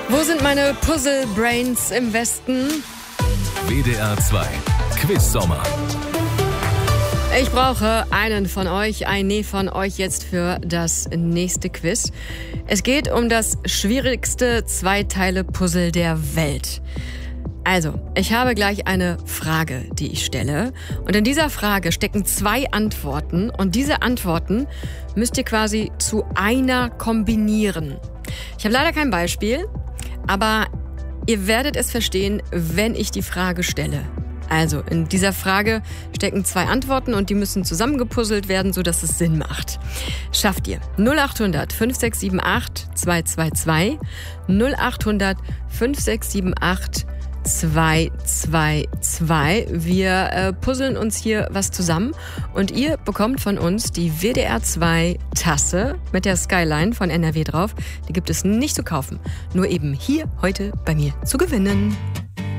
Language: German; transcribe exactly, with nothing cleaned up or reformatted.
Wo sind meine Puzzle-Brains im Westen? W D R zwei Quiz-Sommer. Ich brauche einen von euch, eine von euch jetzt für das nächste Quiz. Es geht um das schwierigste Zweiteile-Puzzle der Welt. Also, ich habe gleich eine Frage, die ich stelle. Und in dieser Frage stecken zwei Antworten. Und diese Antworten müsst ihr quasi zu einer kombinieren. Ich habe leider kein Beispiel, aber ihr werdet es verstehen, wenn ich die Frage stelle. Also, in dieser Frage stecken zwei Antworten und die müssen zusammengepuzzelt werden, sodass es Sinn macht. Schafft ihr? null acht hundert fünf sechs sieben acht zwei zwei zwei, null acht hundert fünf sechs sieben acht zwei zwei zwei. Wir äh, puzzeln uns hier was zusammen und ihr bekommt von uns die W D R zwei Tasse mit der Skyline von N R W drauf. Die gibt es nicht zu kaufen, nur eben hier heute bei mir zu gewinnen.